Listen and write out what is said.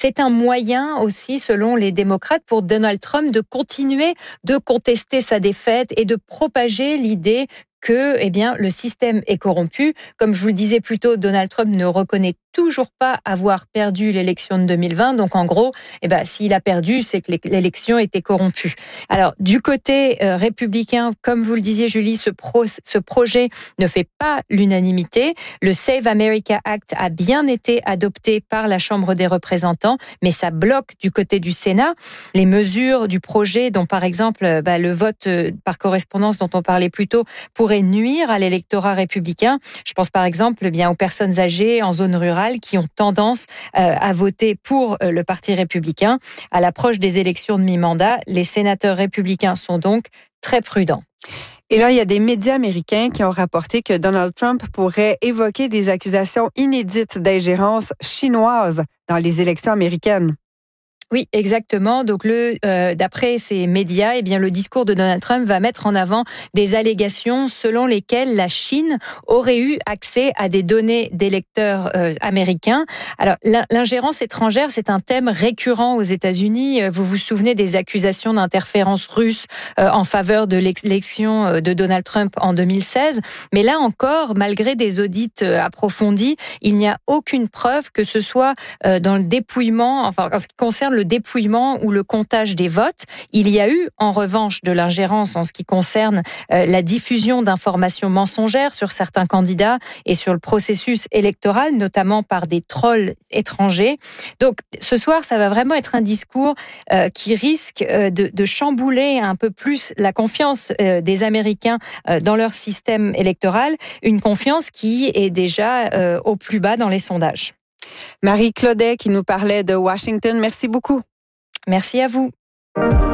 c'est un moyen aussi, selon les démocrates, pour Donald Trump de continuer de contester sa défaite et de propager l'idée que le système est corrompu. Comme je vous le disais plus tôt, Donald Trump ne reconnaît toujours pas avoir perdu l'élection de 2020. Donc, en gros, s'il a perdu, c'est que l'élection était corrompue. Alors, du côté républicain, comme vous le disiez, Julie, ce projet ne fait pas l'unanimité. Le Save America Act a bien été adopté par la Chambre des représentants, mais ça bloque du côté du Sénat les mesures du projet, dont par exemple le vote par correspondance dont on parlait plus tôt pourrait nuire à l'électorat républicain. Je pense par exemple aux personnes âgées en zone rurale qui ont tendance à voter pour le Parti républicain. À l'approche des élections de mi-mandat, les sénateurs républicains sont donc très prudents. Et là, il y a des médias américains qui ont rapporté que Donald Trump pourrait évoquer des accusations inédites d'ingérence chinoise dans les élections américaines. Oui, exactement. Donc, d'après ces médias, le discours de Donald Trump va mettre en avant des allégations selon lesquelles la Chine aurait eu accès à des données d'électeurs américains. Alors, l'ingérence étrangère, c'est un thème récurrent aux États-Unis. Vous vous souvenez des accusations d'interférence russe en faveur de l'élection de Donald Trump en 2016. Mais là encore, malgré des audits approfondis, il n'y a aucune preuve que ce soit dans le dépouillement, en ce qui concerne le dépouillement ou le comptage des votes. Il y a eu en revanche de l'ingérence en ce qui concerne la diffusion d'informations mensongères sur certains candidats et sur le processus électoral, notamment par des trolls étrangers. Donc ce soir, ça va vraiment être un discours qui risque de chambouler un peu plus la confiance des Américains dans leur système électoral, une confiance qui est déjà au plus bas dans les sondages. Marie Claudet qui nous parlait de Washington, merci beaucoup. Merci à vous.